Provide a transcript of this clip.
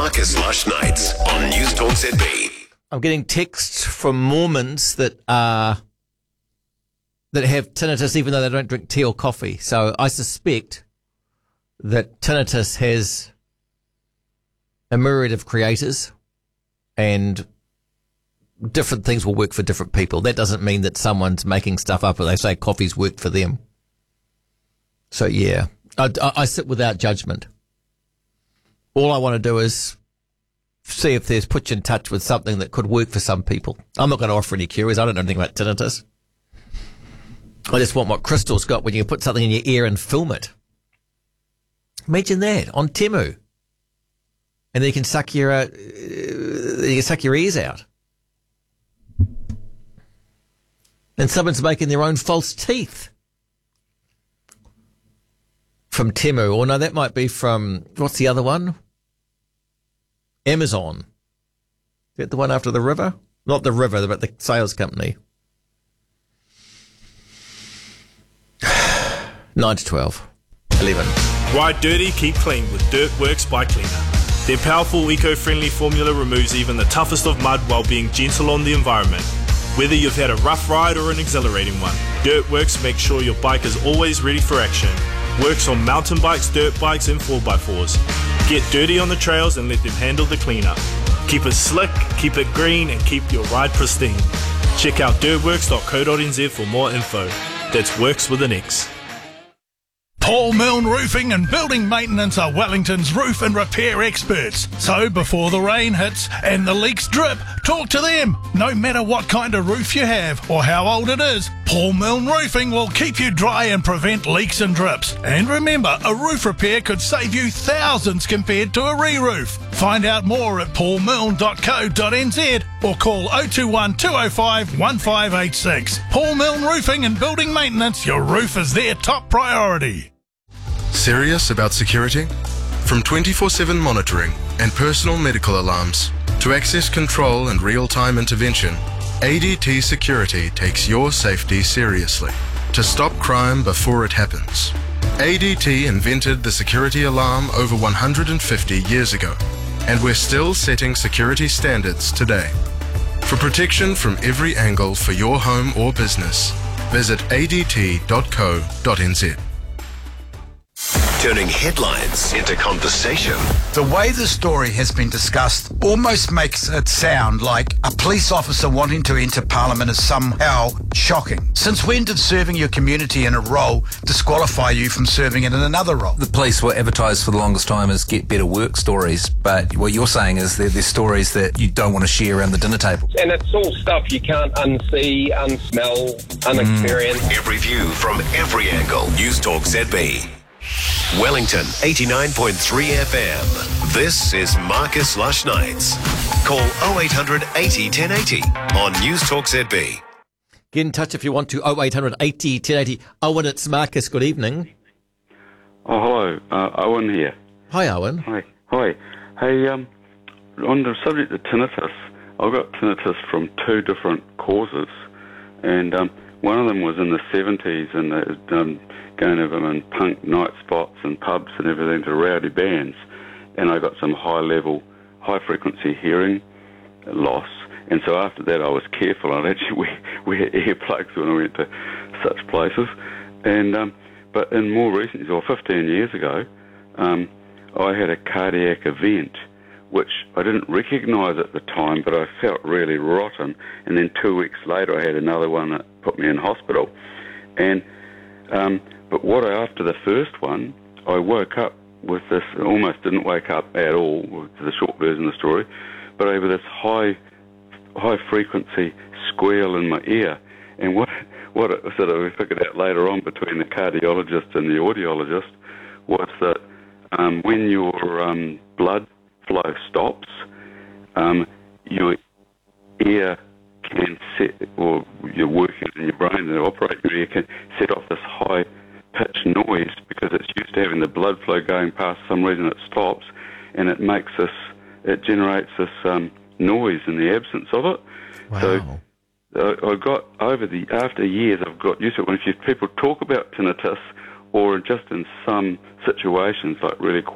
Marcus Lush Nights on News Talk ZB. I'm getting texts from Mormons that have tinnitus even though they don't drink tea or coffee. So I suspect that tinnitus has a myriad of creators and different things will work for different people. That doesn't mean that someone's making stuff up or they say coffee's worked for them. So, yeah, I sit without judgment. All I want to do is see if there's put you in touch with something that could work for some people. I'm not going to offer any cures. I don't know anything about tinnitus. I just want what Crystal's got when you put something in your ear and film it. Imagine that on Temu. And then you can suck your ears out. And someone's making their own false teeth from Temu. Or no, that might be from, what's the other one? Amazon. Is that the one after the river? Not the river, but the sales company. 9 to 12. 11. Ride dirty, keep clean with Dirtworks Bike Cleaner. Their powerful, eco-friendly formula removes even the toughest of mud while being gentle on the environment. Whether you've had a rough ride or an exhilarating one, Dirtworks makes sure your bike is always ready for action. Works on mountain bikes, dirt bikes and 4x4s. Get dirty on the trails and let them handle the cleanup. Keep it slick, keep it green and keep your ride pristine. Check out dirtworks.co.nz for more info. That's Works with an X. Paul Milne Roofing and Building Maintenance are Wellington's roof and repair experts. So before the rain hits and the leaks drip, talk to them. No matter what kind of roof you have or how old it is, Paul Milne Roofing will keep you dry and prevent leaks and drips. And remember, a roof repair could save you thousands compared to a re-roof. Find out more at paulmilne.co.nz or call 021 205 1586. Paul Milne Roofing and Building Maintenance, your roof is their top priority. Serious about security? From 24/7 monitoring and personal medical alarms to access control and real-time intervention, ADT Security takes your safety seriously to stop crime before it happens. ADT invented the security alarm over 150 years ago, and we're still setting security standards today. For protection from every angle for your home or business, visit adt.co.nz. Turning headlines into conversation. The way the story has been discussed almost makes it sound like a police officer wanting to enter Parliament is somehow shocking. Since when did serving your community in a role disqualify you from serving it in another role? The police were advertised for the longest time as get better work stories, but what you're saying is they're stories that you don't want to share around the dinner table. And it's all stuff you can't unsee, unsmell, unexperience. Every view from every angle. News Talk ZB. Wellington 89.3 FM. This is Marcus Lush Nights. Call 0800 80 1080 on News Talk ZB. Get in touch if you want to 0800 80 1080. Owen, it's Marcus. Good evening. Oh, hello. Owen here. Hi, Owen. Hi. Hey, on the subject of tinnitus, I got tinnitus from two different causes, and one of them was in the 70s, and it was going to them in punk night spots and pubs and everything to rowdy bands, and I got some high-frequency hearing loss, and so after that I was careful. I'd actually wear earplugs when I went to such places, and but in more recent years, or 15 years ago, I had a cardiac event which I didn't recognise at the time, but I felt really rotten, and then 2 weeks later I had another one that put me in hospital, and but after the first one, I woke up with this, almost didn't wake up at all, with the short version of the story, but over this high frequency squeal in my ear. And what it sort of, we figured out later on between the cardiologist and the audiologist, was that when your blood flow stops, your ear can set, or your workings in your brain that operate your ear can set off this high pitch noise because it's used to having the blood flow going past. For some reason it stops, and it generates this noise in the absence of it. Wow. So I got after years I've got used to it. When people talk about tinnitus, or just in some situations like really